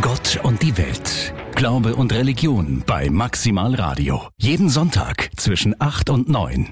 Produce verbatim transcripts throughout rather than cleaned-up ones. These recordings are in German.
Gott und die Welt. Glaube und Religion bei Maximal Radio. Jeden Sonntag zwischen acht und neun.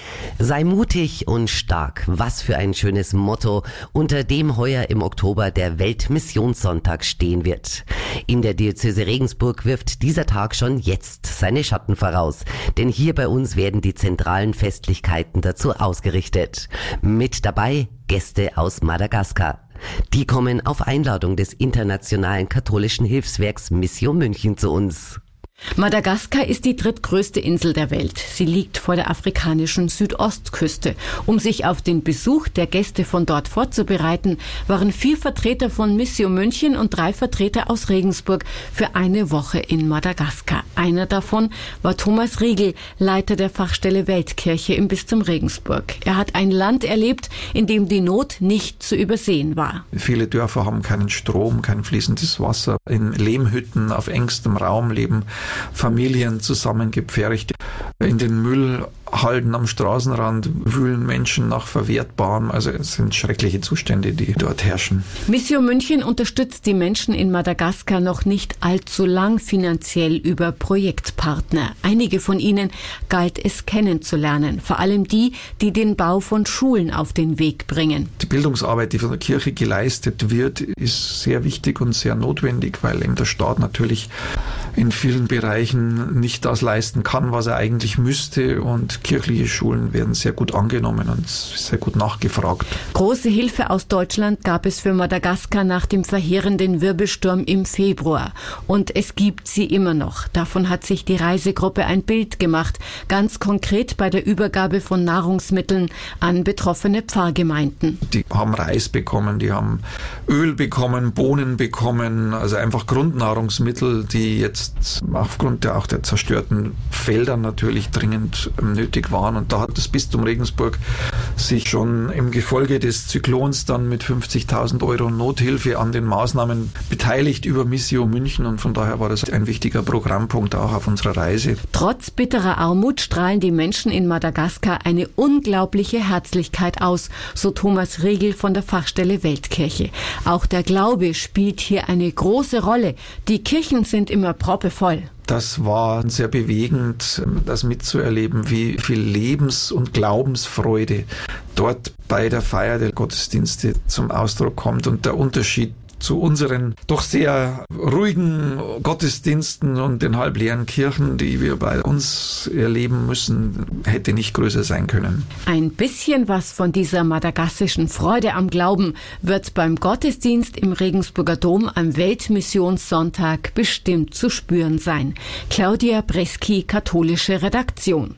Sei mutig und stark. Was für ein schönes Motto, unter dem heuer im Oktober der Weltmissionssonntag stehen wird. In der Diözese Regensburg wirft dieser Tag schon jetzt seine Schatten voraus. Denn hier bei uns werden die zentralen Festlichkeiten dazu ausgerichtet. Mit dabei Gäste aus Madagaskar. Die kommen auf Einladung des internationalen katholischen Hilfswerks Missio München zu uns. Madagaskar ist die drittgrößte Insel der Welt. Sie liegt vor der afrikanischen Südostküste. Um sich auf den Besuch der Gäste von dort vorzubereiten, waren vier Vertreter von Missio München und drei Vertreter aus Regensburg für eine Woche in Madagaskar. Einer davon war Thomas Riegel, Leiter der Fachstelle Weltkirche im Bistum Regensburg. Er hat ein Land erlebt, in dem die Not nicht zu übersehen war. Viele Dörfer haben keinen Strom, kein fließendes Wasser. In Lehmhütten auf engstem Raum leben Familien zusammengepfercht. In den Müllhalden am Straßenrand wühlen Menschen nach Verwertbarem. Also es sind schreckliche Zustände, die dort herrschen. Missio München unterstützt die Menschen in Madagaskar noch nicht allzu lang finanziell über Projektpartner. Einige von ihnen galt es kennenzulernen. Vor allem die, die den Bau von Schulen auf den Weg bringen. Die Bildungsarbeit, die von der Kirche geleistet wird, ist sehr wichtig und sehr notwendig, weil eben der Staat natürlich in vielen Bereichen nicht das leisten kann, was er eigentlich müsste, und kirchliche Schulen werden sehr gut angenommen und sehr gut nachgefragt. Große Hilfe aus Deutschland gab es für Madagaskar nach dem verheerenden Wirbelsturm im Februar, und es gibt sie immer noch. Davon hat sich die Reisegruppe ein Bild gemacht, ganz konkret bei der Übergabe von Nahrungsmitteln an betroffene Pfarrgemeinden. Die haben Reis bekommen, die haben Öl bekommen, Bohnen bekommen, also einfach Grundnahrungsmittel, die jetzt aufgrund der, auch der zerstörten Felder natürlich dringend nötig waren. Und da hat das Bistum Regensburg sich schon im Gefolge des Zyklons dann mit fünfzigtausend Euro Nothilfe an den Maßnahmen beteiligt über Missio München, und von daher war das ein wichtiger Programmpunkt auch auf unserer Reise. Trotz bitterer Armut strahlen die Menschen in Madagaskar eine unglaubliche Herzlichkeit aus, so Thomas Riegel von der Fachstelle Weltkirche. Auch der Glaube spielt hier eine große Rolle. Die Kirchen sind immer proppevoll. Das war sehr bewegend, das mitzuerleben, wie viel Lebens- und Glaubensfreude dort bei der Feier der Gottesdienste zum Ausdruck kommt, und der Unterschied zu unseren doch sehr ruhigen Gottesdiensten und den halbleeren Kirchen, die wir bei uns erleben müssen, hätte nicht größer sein können. Ein bisschen was von dieser madagassischen Freude am Glauben wird beim Gottesdienst im Regensburger Dom am Weltmissionssonntag bestimmt zu spüren sein. Claudia Breski, katholische Redaktion.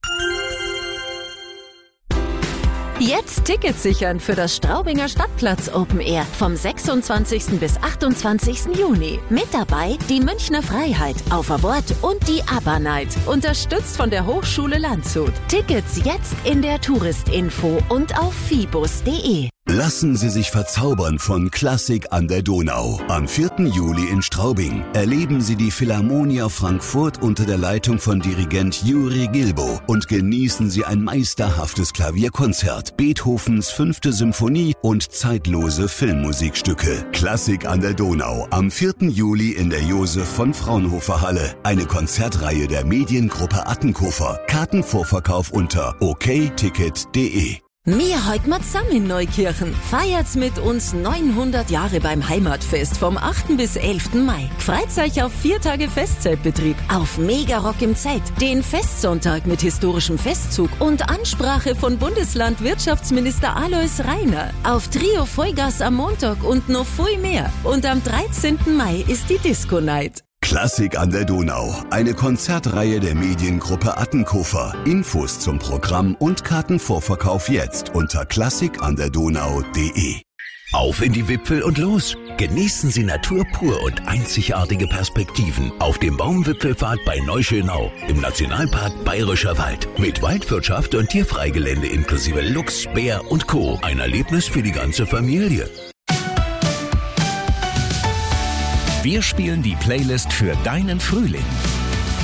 Jetzt Tickets sichern für das Straubinger Stadtplatz Open Air vom sechsundzwanzigsten bis achtundzwanzigsten Juni. Mit dabei die Münchner Freiheit, Auf ein Wort und die ABBA Night. Unterstützt von der Hochschule Landshut. Tickets jetzt in der Touristinfo und auf fibus punkt de. Lassen Sie sich verzaubern von Klassik an der Donau. Am vierten Juli in Straubing erleben Sie die Philharmonia Frankfurt unter der Leitung von Dirigent Juri Gilbo und genießen Sie ein meisterhaftes Klavierkonzert, Beethovens fünfte Symphonie und zeitlose Filmmusikstücke. Klassik an der Donau am vierten Juli in der Josef von Fraunhofer Halle. Eine Konzertreihe der Mediengruppe Attenkofer. Kartenvorverkauf unter okticket punkt de. Mir heut mal zusammen in Neukirchen. Feiert's mit uns neunhundert Jahre beim Heimatfest vom achten bis elften Mai. Freut euch auf vier Tage Festzeltbetrieb, auf Mega-Rock im Zelt, den Festsonntag mit historischem Festzug und Ansprache von Bundeslandwirtschaftsminister Alois Rainer, auf Trio Vollgas am Montag und noch viel mehr. Und am dreizehnten Mai ist die Disco-Night. Klassik an der Donau, eine Konzertreihe der Mediengruppe Attenkofer. Infos zum Programm und Kartenvorverkauf jetzt unter klassik an der donau punkt de. Auf in die Wipfel und los! Genießen Sie Natur pur und einzigartige Perspektiven auf dem Baumwipfelpfad bei Neuschönau im Nationalpark Bayerischer Wald. Mit Waldwirtschaft und Tierfreigelände inklusive Luchs, Bär und Co. Ein Erlebnis für die ganze Familie. Wir spielen die Playlist für deinen Frühling.